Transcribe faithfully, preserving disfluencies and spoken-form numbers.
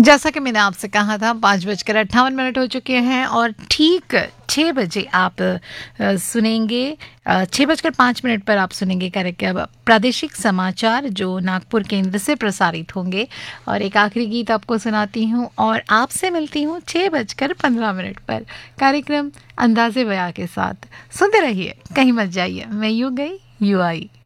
जैसा कि मैंने आपसे कहा था, पाँच बजकर अट्ठावन मिनट हो चुके हैं और ठीक छः बजे आप अ, सुनेंगे, अ, छः बजकर पाँच मिनट पर आप सुनेंगे कार्यक्रम प्रादेशिक समाचार जो नागपुर केंद्र से प्रसारित होंगे। और एक आखिरी गीत आपको सुनाती हूँ और आपसे मिलती हूँ छः बजकर पंद्रह मिनट पर कार्यक्रम अंदाज़े बयां के साथ। सुनते रहिए, कहीं मत जाइए। मैं यूँ गई यूँ आई।